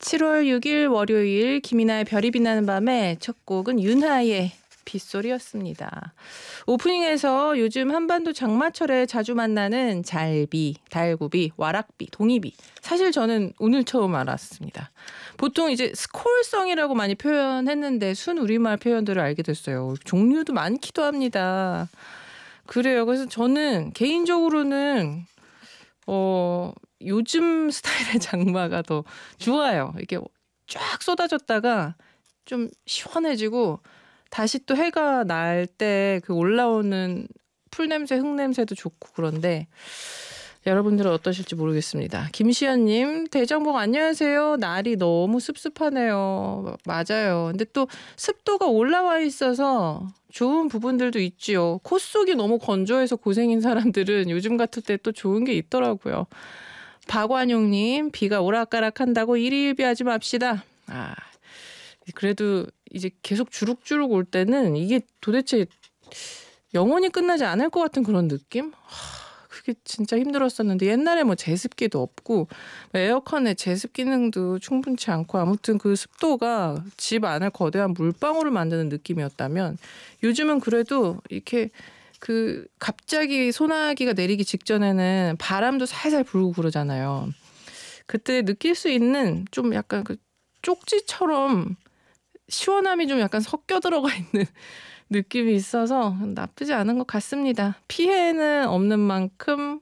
7월 6일 월요일 김이나의 별이 빛나는 밤의 첫 곡은 윤하의 빗소리였습니다. 오프닝에서 요즘 한반도 장마철에 자주 만나는 잘비, 달구비, 와락비, 동이비. 사실 저는 오늘 처음 알았습니다. 보통 이제 스콜성이라고 많이 표현했는데 순 우리말 표현들을 알게 됐어요. 종류도 많기도 합니다. 그래요. 그래서 저는 개인적으로는 요즘 스타일의 장마가 더 좋아요. 이렇게 쫙 쏟아졌다가 좀 시원해지고 다시 또 해가 날 때 그 올라오는 풀 냄새, 흙 냄새도 좋고 그런데 여러분들은 어떠실지 모르겠습니다. 김시연님, 대장봉 안녕하세요. 날이 너무 습습하네요. 맞아요. 근데 또 습도가 올라와 있어서 좋은 부분들도 있지요. 코 속이 너무 건조해서 고생인 사람들은 요즘 같을 때 또 좋은 게 있더라고요. 박완용님, 비가 오락가락한다고 일희일비하지 맙시다. 그래도 이제 계속 주룩주룩 올 때는 이게 도대체 영원히 끝나지 않을 것 같은 그런 느낌? 그게 진짜 힘들었었는데 옛날에 뭐 제습기도 없고 에어컨에 제습 기능도 충분치 않고 아무튼 그 습도가 집 안을 거대한 물방울을 만드는 느낌이었다면 요즘은 그래도 이렇게 그 갑자기 소나기가 내리기 직전에는 바람도 살살 불고 그러잖아요. 그때 느낄 수 있는 좀 약간 그 쪽지처럼 시원함이 좀 약간 섞여 들어가 있는 느낌이 있어서 나쁘지 않은 것 같습니다. 피해는 없는 만큼